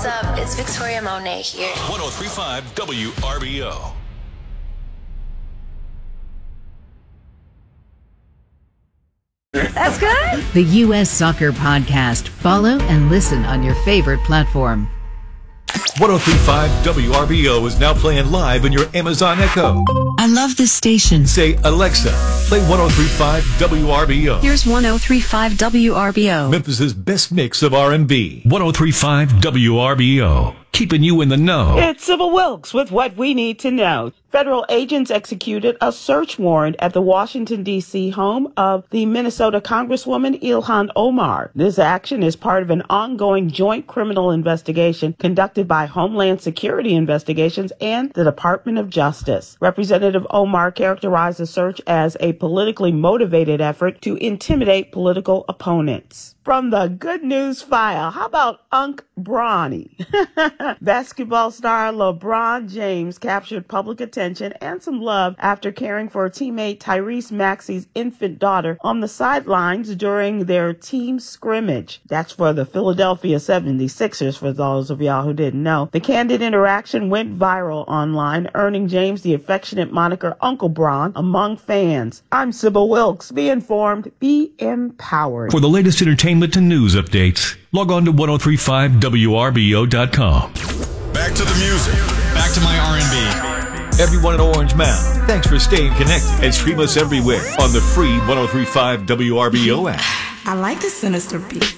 What's up? It's Victoria Monet here. 103.5 WRBO. That's good. The U.S. Soccer Podcast. Follow and listen on your favorite platform. 103.5 WRBO is now playing live in your Amazon Echo. I love this station. Say, Alexa, play 103.5 WRBO. Here's 103.5 WRBO. Memphis's best mix of R&B. 103.5 WRBO. Keeping you in the know. It's Sybil Wilkes with what we need to know. Federal agents executed a search warrant at the Washington, D.C. home of the Minnesota Congresswoman Ilhan Omar. This action is part of an ongoing joint criminal investigation conducted by Homeland Security Investigations and the Department of Justice. Representative Omar characterized the search as a politically motivated effort to intimidate political opponents. From the good news file, how about Unc Bronny? Basketball star LeBron James captured public attention and some love after caring for teammate Tyrese Maxey's infant daughter on the sidelines during their team scrimmage. That's for the Philadelphia 76ers, for those of y'all who didn't know. The candid interaction went viral online, earning James the affectionate moniker Uncle Bron among fans. I'm Sybil Wilkes. Be informed, be empowered. For the latest entertainment and news updates, log on to 1035WRBO.com. Back to the music. Back to my R&B. Everyone in Orange Mound, thanks for staying connected and stream us everywhere on the free 1035 WRBO app. I like the sinister beat.